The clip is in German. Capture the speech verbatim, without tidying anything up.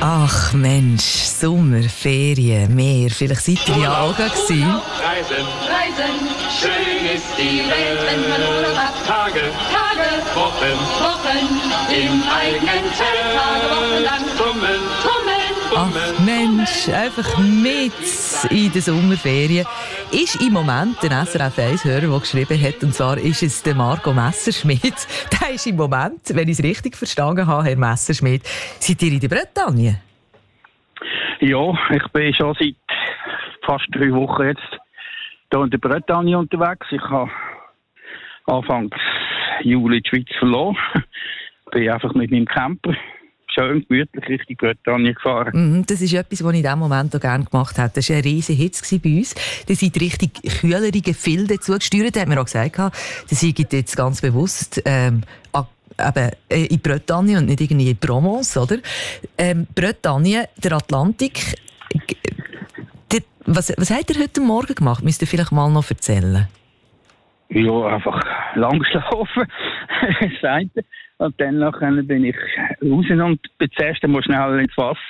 Ach Mensch, Sommer, Ferien, Meer, vielleicht seid ihr ja auch gewesen. Reisen, Reisen, schön ist die Welt, wenn man Urlaub hat. Tage, Tage, Wochen, Wochen, im eigenen Zelt. Tage, Wochen lang, tummeln, tummeln, tummeln. Ach Mensch, einfach mit in der Sommerferien ist im Moment der S R F eins-Hörer, der geschrieben hat, und zwar ist es der Marco Messerschmidt. Der ist im Moment, wenn ich es richtig verstanden habe, Herr Messerschmidt, seid ihr in der Bretagne? Ja, ich bin schon seit fast drei Wochen jetzt hier in der Bretagne unterwegs. Ich habe Anfang Juli die Schweiz verloren. Bin einfach mit meinem Camper schön gemütlich Richtung Bretagne gefahren. Mhm, das ist etwas, was ich in diesem Moment auch gerne gemacht habe. Das war ein riesiger Hitze bei uns. Ihr seid richtig kühlere Gefilde zugesteuert. Da hat mir auch gesagt, ihr seid jetzt ganz bewusst ähm, eben in Bretagne und nicht irgendwie in Provence, oder? Ähm, Bretagne, der Atlantik. Der, was, was habt ihr heute Morgen gemacht? Müsst ihr vielleicht mal noch erzählen? Ja, einfach lang geschlafen. Das eine. Und dann nachher bin ich raus und bin zuerst einmal schnell ins Wasser.